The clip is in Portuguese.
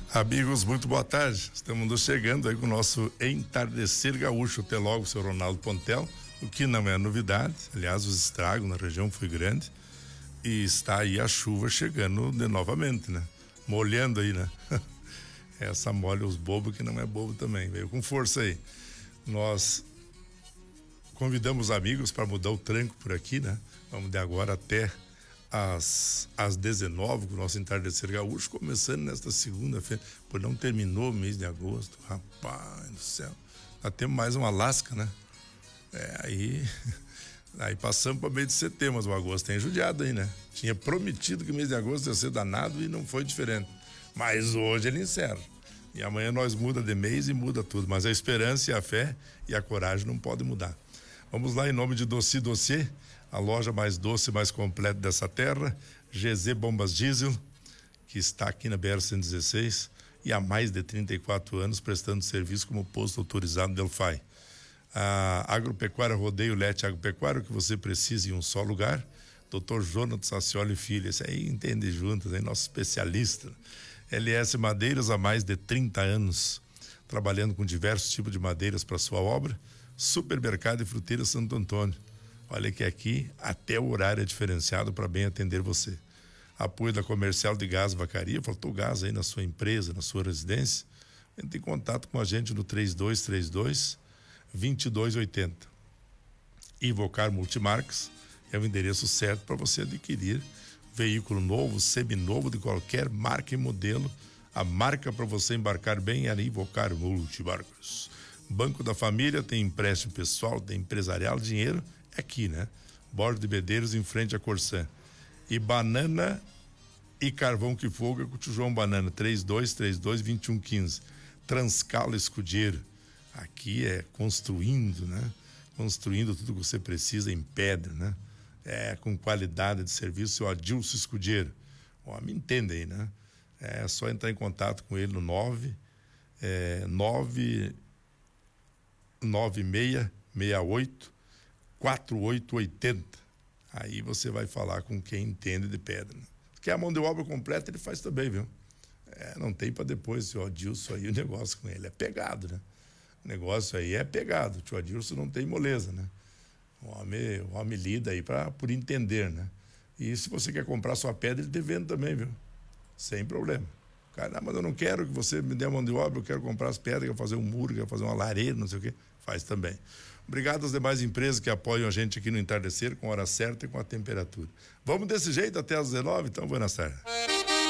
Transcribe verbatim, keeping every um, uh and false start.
Amigos, muito boa tarde. Estamos chegando aí com o nosso Entardecer Gaúcho. Até logo, seu Ronaldo Pontel. O que não é novidade. Aliás, os estragos na região foi grande. E está aí a chuva chegando de novamente, né? Molhando aí, né? Essa molha os bobos que não é bobo também. Veio com força aí. Nós convidamos amigos para mudar o tranco por aqui, né? Vamos de agora até às, às dezenove, com o nosso Entardecer Gaúcho, começando nesta segunda-feira. Por não terminou o mês de agosto. Rapaz do céu. Já temos mais um Alasca, né? É, aí... Aí passamos para mês de setembro, mas o agosto tem judiado aí, né? Tinha prometido que o mês de agosto ia ser danado e não foi diferente. Mas hoje ele encerra. E amanhã nós muda de mês e muda tudo. Mas a esperança e a fé e a coragem não podem mudar. Vamos lá em nome de Doce Dossier, a loja mais doce e mais completa dessa terra. G Z Bombas Diesel, que está aqui na B R cento e dezesseis e há mais de trinta e quatro anos prestando serviço como posto autorizado Delphi. A Agropecuária Rodeio Lete Agropecuário, que você precisa em um só lugar. doutor Jonathan Sacioli Filho, esse aí entende juntas, aí, nosso especialista. L S Madeiras há mais de trinta anos, trabalhando com diversos tipos de madeiras para sua obra. Supermercado e Fruteira Santo Antônio. Olha que aqui até o horário é diferenciado para bem atender você. Apoio da Comercial de Gás Vacaria, faltou gás aí na sua empresa, na sua residência. Entre em contato com a gente no três dois três dois, vinte e dois oitenta. Invocar Multimarcas é o endereço certo para você adquirir veículo novo, seminovo, de qualquer marca e modelo. A marca para você embarcar bem é a Invocar Multimarcas. Banco da Família tem empréstimo pessoal, tem empresarial, dinheiro é aqui, né? Bordo de Medeiros em frente à Corsã. E banana e carvão que folga com o Tijão Banana, três dois três dois, vinte e um quinze. Transcala Escudeiro. Aqui é construindo, né? Construindo tudo que você precisa em pedra, né? É, com qualidade de serviço, o Adilson Escudeiro. Ó, me entende aí, né? É só entrar em contato com ele no nove, é, nove nove seis seis oito, quatro oito oito zero. Aí você vai falar com quem entende de pedra, né? Quer a mão de obra completa, ele faz também, viu? É, não tem para depois, o Adilson aí, o negócio com ele é pegado, né? O negócio aí é pegado. O tio Adilson não tem moleza, né? O homem, o homem lida aí pra, por entender, né? E se você quer comprar sua pedra, ele te vende também, viu? Sem problema. Cara, mas eu não quero que você me dê a mão de obra, eu quero comprar as pedras, quero fazer um muro, quero fazer uma lareira, não sei o quê. Faz também. Obrigado às demais empresas que apoiam a gente aqui no Entardecer, com a hora certa e com a temperatura. Vamos desse jeito até às dezenove? Então, boa tarde.